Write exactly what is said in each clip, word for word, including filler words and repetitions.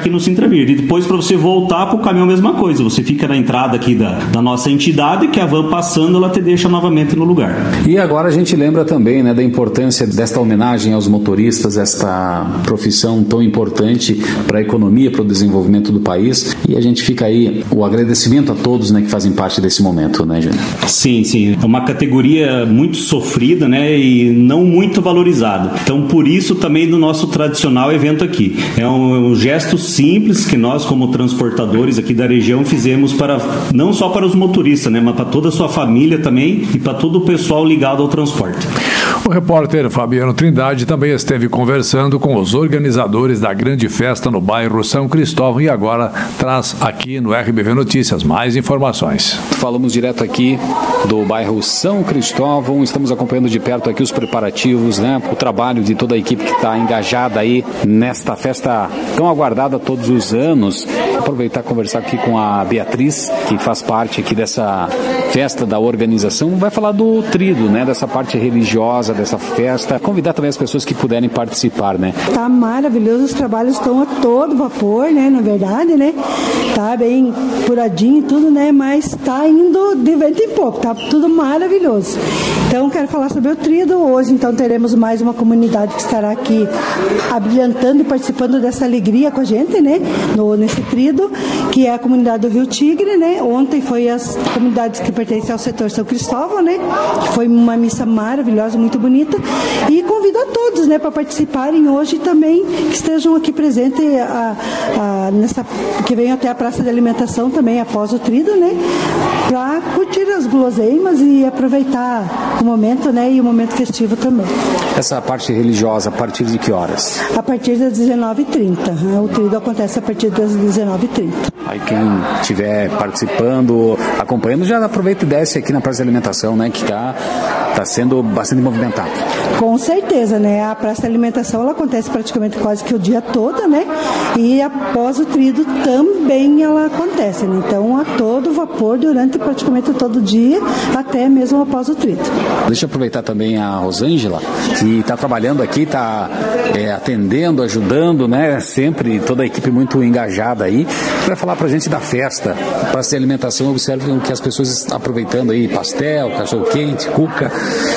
aqui no Sintravir. E depois, para você voltar para o caminhão, a mesma coisa. Você fica na entrada aqui da, da nossa entidade, que a van passando, ela te deixa novamente no lugar. E agora a gente lembra também, né, da importância desta homenagem aos motoristas, esta profissão tão importante para a economia, para o desenvolvimento do país. E a gente fica aí o agradecimento a todos, né, que fazem parte desse momento, né, Júnior? Sim, sim. É uma categoria muito sofrida, né, e não muito valorizada. Então, por isso também do nosso tradicional evento aqui. É um, um gesto simples que nós, como transportadores aqui da região, fizemos para não só para os motoristas, né, mas para toda a sua família também e para todo o pessoal ligado ao transporte. O repórter Fabiano Trindade também esteve conversando com os organizadores da grande festa no bairro São Cristóvão e agora traz aqui no R B V Notícias mais informações. Falamos direto aqui do bairro São Cristóvão, estamos acompanhando de perto aqui os preparativos, né, o trabalho de toda a equipe que está engajada aí nesta festa tão aguardada todos os anos. Vou aproveitar e conversar aqui com a Beatriz, que faz parte aqui dessa festa da organização, vai falar do trido, né, dessa parte religiosa dessa festa, convidar também as pessoas que puderem participar, né? Tá maravilhoso, os trabalhos estão a todo vapor, né, na verdade, né, tá bem puradinho e tudo, né, mas tá indo de vento em pouco, tá tudo maravilhoso. Então, quero falar sobre o trido hoje, então teremos mais uma comunidade que estará aqui abrilhantando e participando dessa alegria com a gente, né, no, nesse trido, que é a comunidade do Rio Tigre, né, ontem foi as comunidades que pertencem ao setor São Cristóvão, né, que foi uma missa maravilhosa, muito bonita, e convido a todos, né, para participarem hoje também, que estejam aqui presentes a, a, nessa, que venham até a Praça de Alimentação também após o trido, né, para curtir as guloseimas e aproveitar o momento, né, e o momento festivo também. Essa parte religiosa, a partir de que horas? A partir das dezenove e trinta. O trido acontece a partir das dezenove e trinta. Aí quem estiver participando, acompanhando, já aproveita e desce aqui na Praça de Alimentação, né, que está tá sendo bastante movimentado. Com certeza, né? A Praça de Alimentação, ela acontece praticamente quase que o dia todo, né? E após o trido também ela acontece, né? Então, a todo vapor durante praticamente todo o dia, até mesmo após o trido. Deixa eu aproveitar também a Rosângela, que está trabalhando aqui, está é, atendendo, ajudando, né? Sempre toda a equipe muito engajada aí, para falar para a gente da festa. Praça de Alimentação, observe que as pessoas estão aproveitando aí pastel, cachorro-quente, cuca,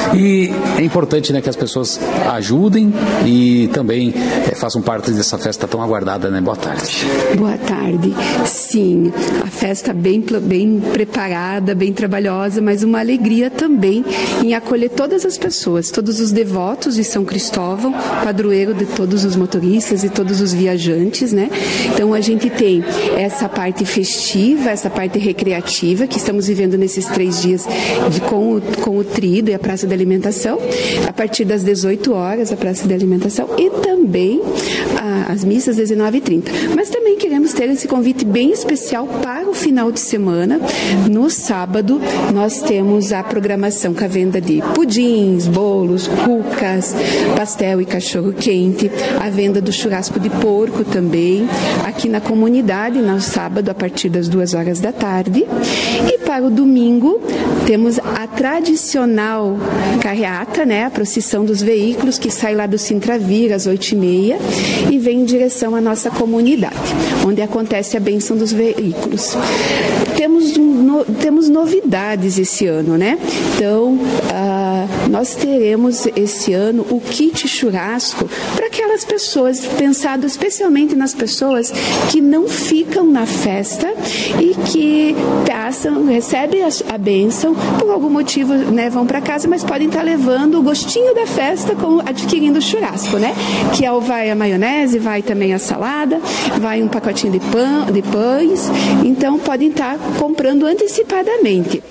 e é importante, né, que as pessoas ajudem e também é, façam parte dessa festa tão aguardada, né? Boa tarde. Boa tarde. Sim, a festa bem, bem preparada, bem trabalhosa, mas uma alegria também em acolher todas as pessoas, todos os devotos de São Cristóvão, padroeiro de todos os motoristas e todos os viajantes, né? Então a gente tem essa parte festiva, essa parte recreativa que estamos vivendo nesses três dias de, com, o, com o trido e a Praça da Alimentação, a partir das dezoito horas a Praça da Alimentação e também a, as missas às dezenove e trinta. Mas também queremos ter esse convite bem especial para o final de semana. No sábado nós temos a programação com a venda de pudins, bolos, cucas, pastel e cachorro quente, a venda do churrasco de porco também, aqui na comunidade, no sábado a partir das duas horas da tarde. E para o domingo temos a tradicional carreata, né, a procissão dos veículos que sai lá do Sintravir às oito e meia e vem em direção à nossa comunidade, onde acontece a bênção dos veículos. Temos, no, temos novidades esse ano, né? Então, uh, nós teremos esse ano o kit churrasco para aquelas pessoas, pensado especialmente nas pessoas que não ficam na festa e que passam, recebem a, a bênção, por algum motivo, né, vão para casa, mas podem estar levando o gostinho da festa com, adquirindo o churrasco, né? Que é o, vai a maionese, vai também a salada, vai um pacotinho de, pão, de pães, então podem estar comprando antecipadamente.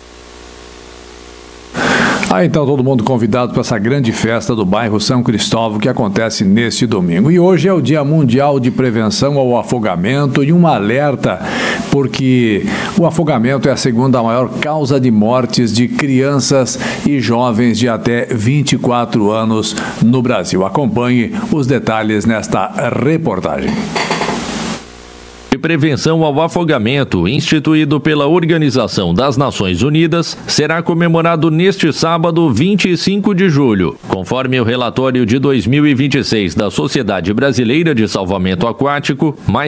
Ah, então todo mundo convidado para essa grande festa do bairro São Cristóvão que acontece neste domingo. E hoje é o Dia Mundial de Prevenção ao Afogamento e um alerta, porque o afogamento é a segunda maior causa de mortes de crianças e jovens de até vinte e quatro anos no Brasil. Acompanhe os detalhes nesta reportagem. De prevenção ao afogamento, instituído pela Organização das Nações Unidas, será comemorado neste sábado, vinte e cinco de julho. Conforme o relatório de dois mil e vinte e seis da Sociedade Brasileira de Salvamento Aquático, mais